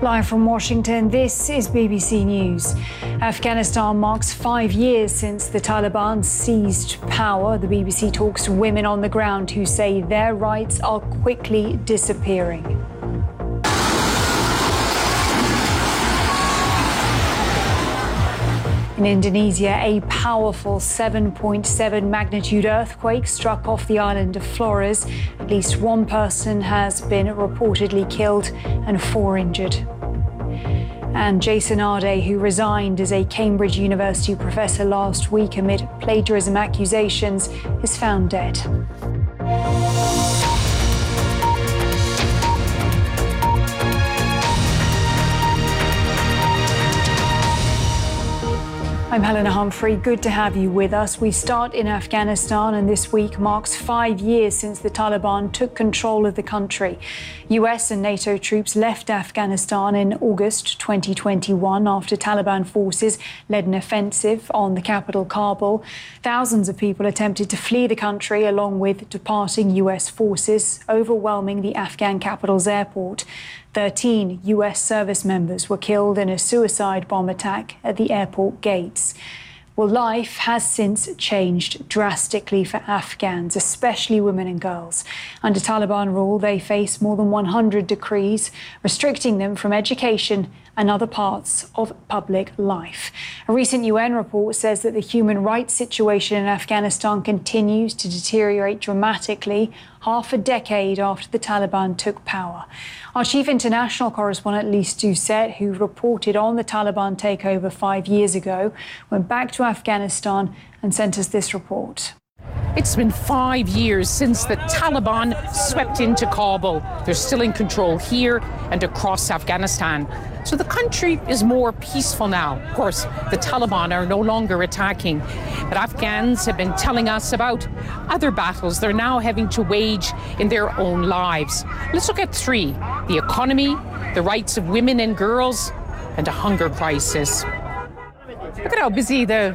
Live from Washington, this is BBC News. Afghanistan marks 5 years since the Taliban seized power. The BBC talks to women on the ground who say their rights are quickly disappearing. In Indonesia, a powerful 7.7 magnitude earthquake struck off the island of Flores. At least one person has been reportedly killed and 4 injured. And Jason Arde, who resigned as a Cambridge University professor last week amid plagiarism accusations, is found dead. I'm Helena Humphrey. Good to have you with us. We start in Afghanistan, and this week marks 5 years since the Taliban took control of the country. US and NATO troops left Afghanistan in August 2021 after Taliban forces led an offensive on the capital, Kabul. Thousands of people attempted to flee the country along with departing US forces, overwhelming the Afghan capital's airport. 13 US service members were killed in a suicide bomb attack at the airport gates. Well, life has since changed drastically for Afghans, especially women and girls. Under Taliban rule, they face more than 100 decrees restricting them from education and other parts of public life. A recent UN report says that the human rights situation in Afghanistan continues to deteriorate dramatically, half a decade after the Taliban took power. Our chief international correspondent, Lise Doucet, who reported on the Taliban takeover 5 years ago, went back to Afghanistan and sent us this report. It's been 5 years since the Taliban swept into Kabul. They're still in control here and across Afghanistan. So the country is more peaceful now. Of course, the Taliban are no longer attacking. But Afghans have been telling us about other battles they're now having to wage in their own lives. Let's look at 3: the economy, the rights of women and girls, and a hunger crisis. Look at how busy the